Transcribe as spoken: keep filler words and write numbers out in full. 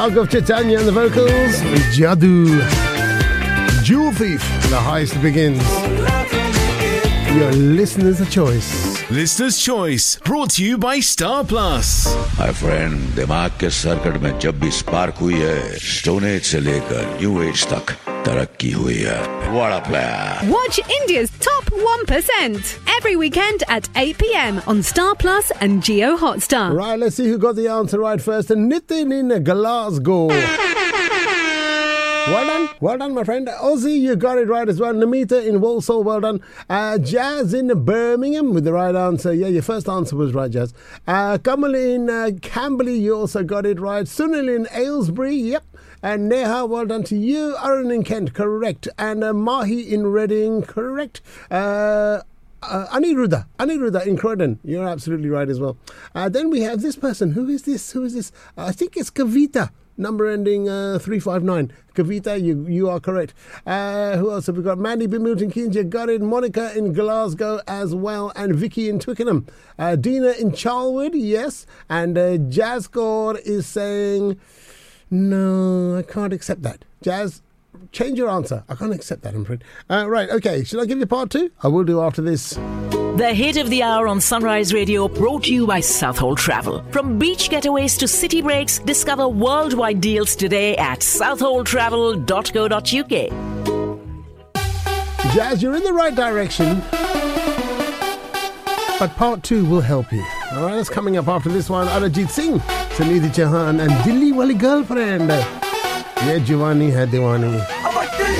Raghav Chaitanya on the vocals, Jadoo, Jewel Thief, the highest begins. Your listener's choice. Listener's Choice, brought to you by Star Plus. My friend, दिमाग के circuit में जब भी spark हुई है, stone age से लेकर new age तक तरक्की हुई है. What a player! Watch India's top one percent every weekend at eight p.m. on Star Plus and Jio Hotstar. Right, let's see who got the answer right first. Nitin in Glasgow. Well done, well done, my friend. Ozzy, you got it right as well. Namita in Walsall, well done. Uh, Jazz in Birmingham with the right answer. Yeah, your first answer was right, Jazz. Uh, Kamal in uh, Camberley, you also got it right. Sunil in Aylesbury, yep. And Neha, well done to you. Arun in Kent, correct. And uh, Mahi in Reading, correct. Uh, uh, Aniruddha, Aniruddha in Croydon, you're absolutely right as well. Uh, then we have this person. Who is this? Who is this? Uh, I think it's Kavita. Number ending uh, three five nine. Kavita, you you are correct. Uh, who else have we got? Mandy in Milton Keynes, you got it. Monica in Glasgow as well. And Vicky in Twickenham. Uh, Dina in Charlwood, yes. And uh, Jazzcore is saying, no, I can't accept that. Jazz, change your answer. I can't accept that, I'm afraid. Uh, right, okay. Should I give you part two? I will do after this. The hit of the hour on Sunrise Radio, brought to you by Southhold Travel. From beach getaways to city breaks, discover worldwide deals today at southhold travel dot co dot uk. Jazz, you're in the right direction, but part two will help you. All right, that's coming up after this one. Arijit Singh, Sunidhi Chauhan and Dilli Wali Girlfriend. Ye Jawani Hai Diwani.